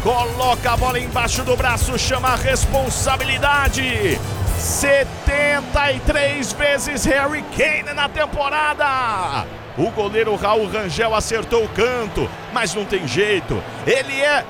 coloca a bola embaixo do braço, chama a responsabilidade. 73 vezes Harry Kane na temporada. O goleiro Raul Rangel acertou o canto, mas não tem jeito. Ele é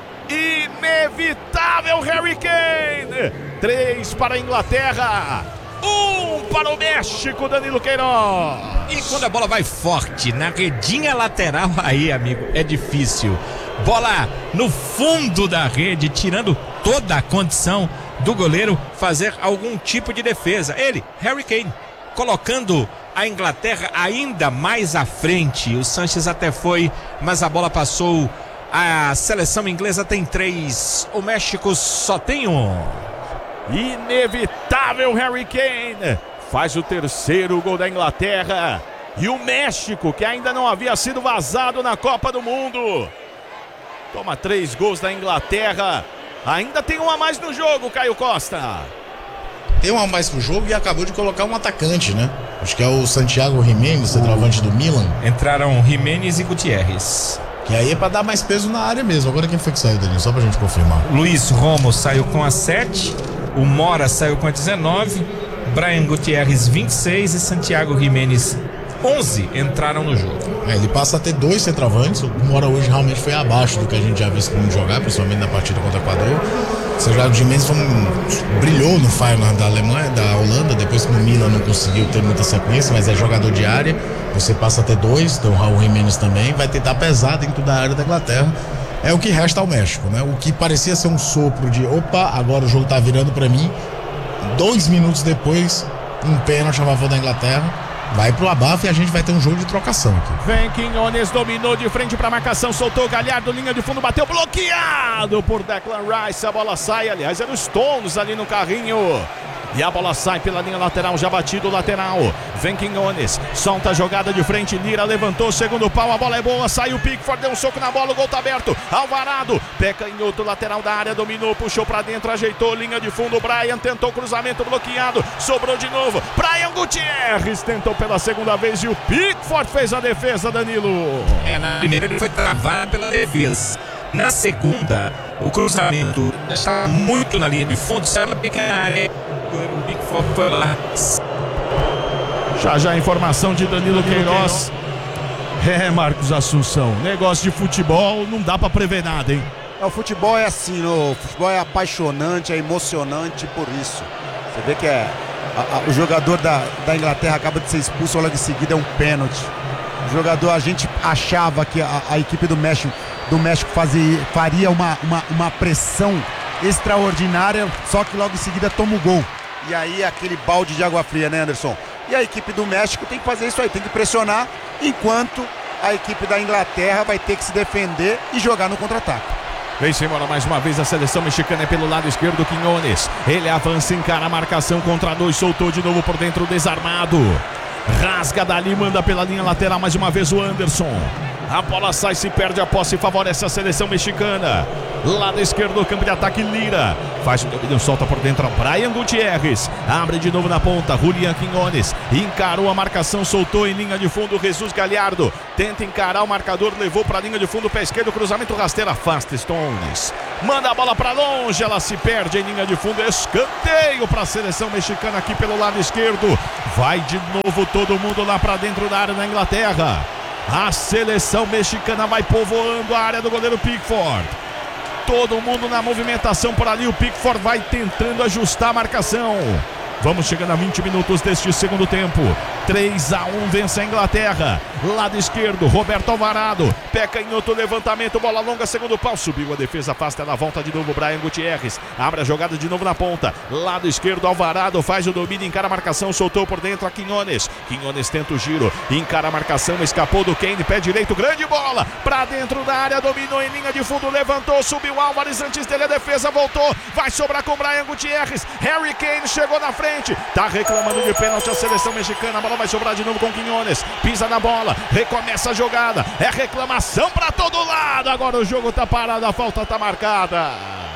inevitável, Harry Kane. 3 para a Inglaterra, 1 para o México, Danilo Queiroz. E quando a bola vai forte na redinha lateral, aí, amigo, é difícil. Bola no fundo da rede, tirando toda a condição do goleiro fazer algum tipo de defesa. Ele, Harry Kane, colocando a Inglaterra ainda mais à frente. O Sanches até foi, mas a bola passou. A seleção inglesa tem 3, o México só tem 1. Inevitável, Harry Kane faz o terceiro gol da Inglaterra. E o México, que ainda não havia sido vazado na Copa do Mundo, toma 3 gols da Inglaterra. Ainda tem 1 a mais no jogo, Caio Costa. Tem 1 a mais no jogo e acabou de colocar um atacante, né? Acho que é o Santiago Giménez, centroavante do Milan. Entraram Giménez e Gutierrez. Que aí é pra dar mais peso na área mesmo. Agora quem foi que saiu, Danilo? Só pra gente confirmar. Luiz Romo saiu com a 7, o Mora saiu com a 19, Brian Gutierrez 26 e Santiago Giménez 11 entraram no jogo. Ele passa a ter 2 centroavantes. O Mora hoje realmente foi abaixo do que a gente já viu como jogar, principalmente na partida contra o Equador. O Santiago Giménez brilhou no Feyenoord da Alemanha, da Holanda, depois que no Milan não conseguiu ter muita sequência, mas é jogador de área. Você passa a ter 2, tem o Raul Jiménez também, vai tentar pesar dentro da área da Inglaterra. É o que resta ao México, né? O que parecia ser um sopro de opa, agora o jogo tá virando pra mim. 2 minutos depois, um pênalti a favor da Inglaterra. Vai pro abafo e a gente vai ter um jogo de trocação aqui. Vem Quinones, dominou de frente pra marcação, soltou o Galhardo, linha de fundo, bateu, bloqueado por Declan Rice. A bola sai, aliás, era o Stones ali no carrinho. E a bola sai pela linha lateral, já batido o lateral. Vem Quinones, solta a jogada de frente, Lira levantou, segundo pau, a bola é boa, sai o Pickford, deu um soco na bola, o gol tá aberto. Alvarado, pé canhoto, lateral da área, dominou, puxou pra dentro, ajeitou, linha de fundo, Brian tentou cruzamento bloqueado, sobrou de novo, Brian Gutierrez tentou pela segunda vez e o Pickford fez a defesa, Danilo. Na primeira ele foi travado pela defesa. Na segunda, o cruzamento está muito na linha de fundo, saiu na pequena área. O Pickford foi lá. Já a informação de Danilo Queiroz. Marcos Assunção, negócio de futebol não dá pra prever nada, hein? O futebol é assim, o futebol é apaixonante, é emocionante por isso. Você vê que o jogador da Inglaterra acaba de ser expulso, logo em seguida é um pênalti. O jogador, a gente achava que a equipe do México faria uma pressão extraordinária, só que logo em seguida toma o gol. E aí aquele balde de água fria, né, Anderson? E a equipe do México tem que fazer isso aí, tem que pressionar, enquanto a equipe da Inglaterra vai ter que se defender e jogar no contra-ataque. Vem-se embora mais uma vez a seleção mexicana, é pelo lado esquerdo, Quinones. Ele avança, encara a marcação contra 2, soltou de novo por dentro, desarmado. Rasga dali, manda pela linha lateral mais uma vez o Anderson. A bola sai, se perde a posse, favorece a seleção mexicana. Lado esquerdo do campo de ataque, Lira. Faz o domínio, solta por dentro, Brian Gutierrez. Abre de novo na ponta, Julián Quinones. Encarou a marcação, soltou em linha de fundo, Jesus Galhardo. Tenta encarar o marcador, levou para a linha de fundo, pé esquerdo, cruzamento rasteiro, afasta Stones. Manda a bola para longe, ela se perde em linha de fundo. Escanteio para a seleção mexicana aqui pelo lado esquerdo. Vai de novo todo mundo lá para dentro da área da Inglaterra. A seleção mexicana vai povoando a área do goleiro Pickford. Todo mundo na movimentação por ali. O Pickford vai tentando ajustar a marcação. Vamos chegando a 20 minutos deste segundo tempo. 3-1 vence a Inglaterra. Lado esquerdo, Roberto Alvarado. Pé canhoto, levantamento, bola longa, segundo pau. Subiu a defesa, afasta, ela volta de novo, Brian Gutierrez. Abre a jogada de novo na ponta. Lado esquerdo, Alvarado faz o domínio, encara a marcação, soltou por dentro a Quinones. Quinones tenta o giro, encara a marcação, escapou do Kane, pé direito, grande bola. Pra dentro da área, dominou em linha de fundo, levantou, subiu Álvares antes dele, a defesa voltou. Vai sobrar com Brian Gutierrez. Harry Kane chegou na frente. Tá reclamando de pênalti a seleção mexicana. A bola vai sobrar de novo com Quinones. Pisa na bola, recomeça a jogada. É reclamação pra todo lado. Agora o jogo tá parado, a falta tá marcada.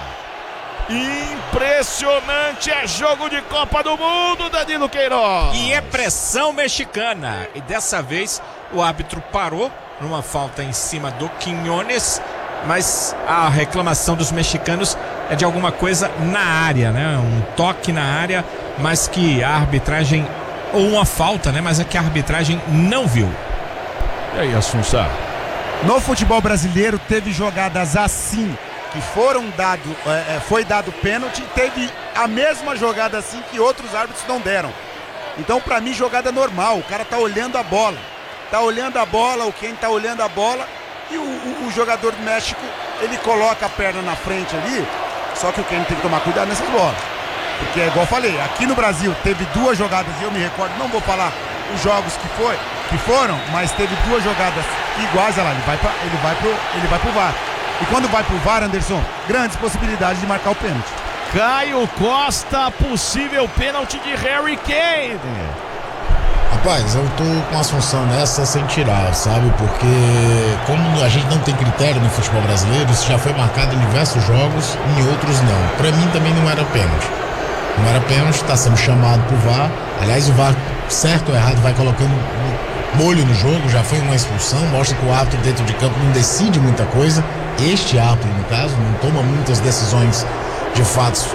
Impressionante, é jogo de Copa do Mundo, Danilo Queiroz. E é pressão mexicana. E dessa vez o árbitro parou numa falta em cima do Quinones. mas a reclamação dos mexicanos é de alguma coisa na área, né? Um toque na área, mas que a arbitragem, ou uma falta, né? Mas é que a arbitragem não viu. E aí, Assunção? No futebol brasileiro teve jogadas assim, que foi dado pênalti, teve a mesma jogada assim que outros árbitros não deram. Então, pra mim, jogada normal, o cara tá olhando a bola. O Kane tá olhando a bola e o jogador do México, ele coloca a perna na frente ali, só que o Kane tem que tomar cuidado nessas bolas. Porque, igual eu falei, aqui no Brasil teve 2 jogadas, eu me recordo, não vou falar os jogos que foram, mas teve 2 jogadas iguais, olha lá, ele vai pro VAR. E quando vai pro VAR, Anderson, grandes possibilidades de marcar o pênalti. Caio Costa, possível pênalti de Harry Kane. Rapaz, eu tô com a Assunção nessa sem tirar, sabe? Porque como a gente não tem critério no futebol brasileiro, isso já foi marcado em diversos jogos, em outros não. Pra mim também não era pênalti. Não era pênalti, tá sendo chamado pro VAR. Aliás, o VAR, certo ou errado, vai colocando molho no jogo, já foi uma expulsão, mostra que o árbitro dentro de campo não decide muita coisa. Este árbitro, no caso, não toma muitas decisões de fatos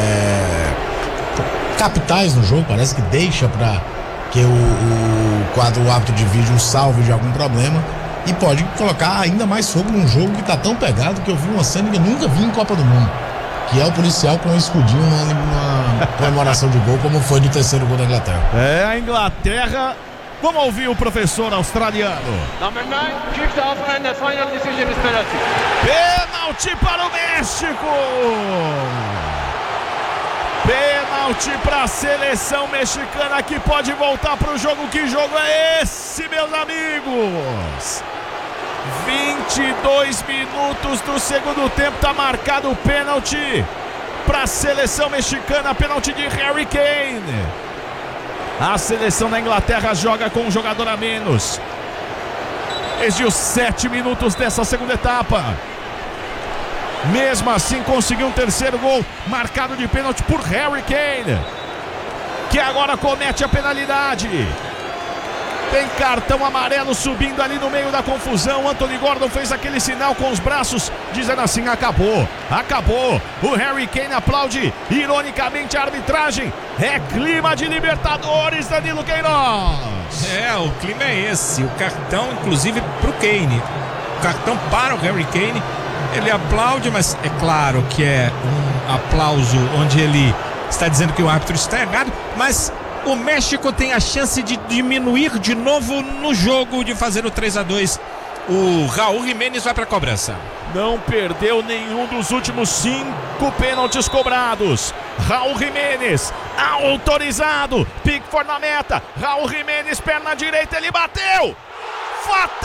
capitais no jogo, parece que deixa para que o árbitro de vídeo salve de algum problema e pode colocar ainda mais fogo num jogo que tá tão pegado que eu vi uma cena que eu nunca vi em Copa do Mundo, que é o policial com um escudinho numa comemoração de gol, como foi no terceiro gol da Inglaterra. É a Inglaterra. Vamos ouvir o professor australiano. Number 9, kicked off and the final decision is penalty. Pênalti para o México! Pênalti para a seleção mexicana que pode voltar para o jogo. Que jogo é esse, meus amigos? 22 minutos do segundo tempo, está marcado o pênalti para a seleção mexicana, pênalti de Harry Kane. A seleção da Inglaterra joga com um jogador a menos. Desde os 7 minutos dessa segunda etapa. Mesmo assim conseguiu um terceiro gol, marcado de pênalti por Harry Kane, que agora comete a penalidade. Tem cartão amarelo subindo ali no meio da confusão. Anthony Gordon fez aquele sinal com os braços, dizendo assim: acabou. O Harry Kane aplaude ironicamente a arbitragem. É clima de Libertadores, Danilo Queiroz. O clima é esse. O cartão, inclusive, pro Kane. O cartão para o Harry Kane. Ele aplaude, mas é claro que é um aplauso onde ele está dizendo que o árbitro está errado, mas o México tem a chance de diminuir de novo no jogo, de fazer o 3-2. O Raul Jiménez vai para a cobrança. Não perdeu nenhum dos últimos 5 pênaltis cobrados. Raul Jiménez, autorizado. Pickford na meta. Raul Jiménez, perna direita, ele bateu. Fatal!